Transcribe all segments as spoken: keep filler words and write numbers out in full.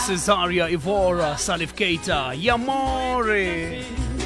Cesaria Ivora Salif Keita Yamore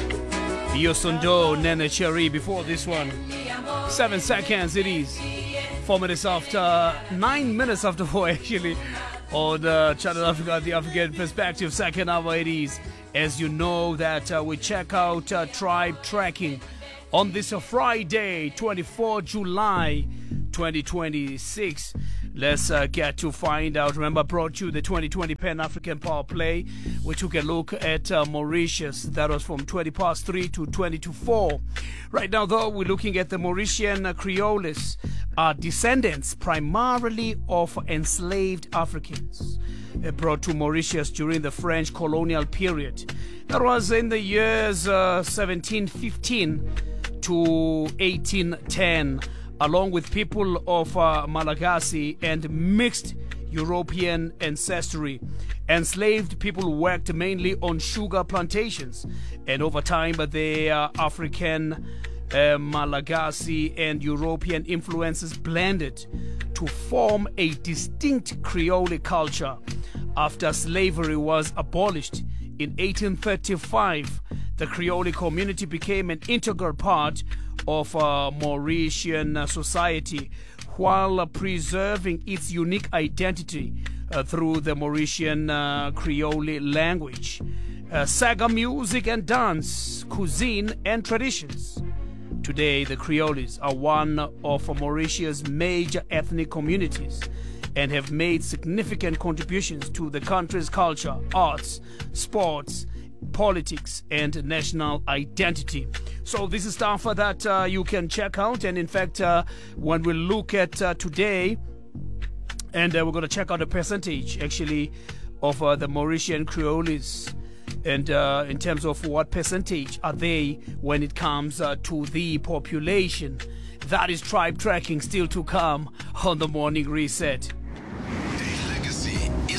Yosundo Nene Cherry. Before this one, seven seconds it is. Four minutes after, nine minutes after four actually, on uh, Channel Africa, the African Perspective, second hour it is. As you know that uh, we check out uh, Tribe Tracking on this uh, Friday, twenty-fourth of July twenty twenty-six. Let's uh, get to find out. Remember, I brought you the twenty twenty Pan-African Power Play. We took a look at uh, Mauritius. That was from twenty past three to twenty to four. Right now, though, we're looking at the Mauritian uh, Creoles, uh, descendants primarily of enslaved Africans uh, brought to Mauritius during the French colonial period. That was in the years uh, seventeen fifteen to eighteen ten. Along with people of uh, Malagasy and mixed European ancestry. Enslaved people worked mainly on sugar plantations, and over time the uh, African, uh, Malagasy and European influences blended to form a distinct Creole culture. After slavery was abolished in eighteen thirty-five, the Creole community became an integral part of uh, Mauritian uh, society, while uh, preserving its unique identity uh, through the Mauritian uh, Creole language, uh, saga music and dance, cuisine and traditions. Today, the Creoles are one of Mauritius' major ethnic communities and have made significant contributions to the country's culture, arts, sports, politics and national identity. So this is stuff uh, that uh, you can check out, and in fact uh, when we look at uh, today, and uh, we're going to check out the percentage actually of uh, the Mauritian Creoles, and uh, in terms of what percentage are they when it comes uh, to the population. That is Tribe Tracking, still to come on the Morning Reset.